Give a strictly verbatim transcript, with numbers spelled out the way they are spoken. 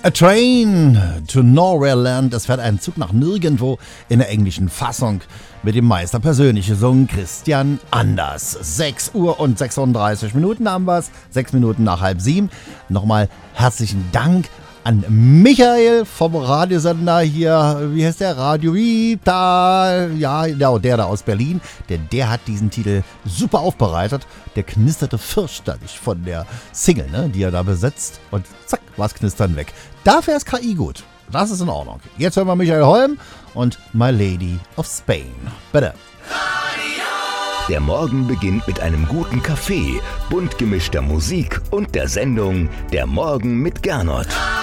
A Train to Nowhere Land. Es fährt ein Zug nach nirgendwo in der englischen Fassung mit dem Meister persönlich gesungen Christian Anders. sechs Uhr und sechsunddreißig Minuten haben wir es. sechs Minuten nach halb sieben. Nochmal herzlichen Dank an Michael vom Radiosender hier, wie heißt der? Radio Vita. Ja, genau, der da aus Berlin. Denn der hat diesen Titel super aufbereitet. Der knisterte fürchterlich von der Single, ne, die er da besetzt. Und zack, war es knistern weg. Dafür ist K I gut. Das ist in Ordnung. Jetzt hören wir Michael Holm und My Lady of Spain. Bitte. Der Morgen beginnt mit einem guten Kaffee, bunt gemischter Musik und der Sendung Der Morgen mit Gernot.